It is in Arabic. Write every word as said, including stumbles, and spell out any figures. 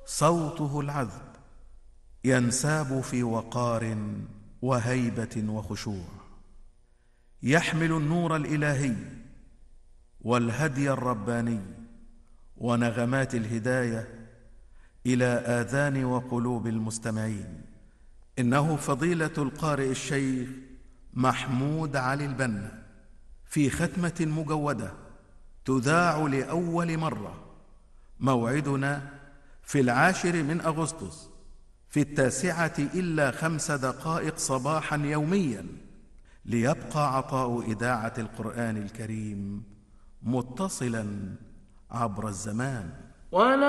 صوته العذب ينساب في وقار وهيبة وخشوع، يحمل النور الإلهي والهدي الرباني ونغمات الهداية إلى آذان وقلوب المستمعين. إنه فضيلة القارئ الشيخ محمود علي البنا، في ختمة مجودة تذاع لأول مرة. موعدنا في العاشر من أغسطس في التاسعة إلا خمس دقائق صباحا يوميا، ليبقى عطاء إذاعة القرآن الكريم متصلا عبر الزمان.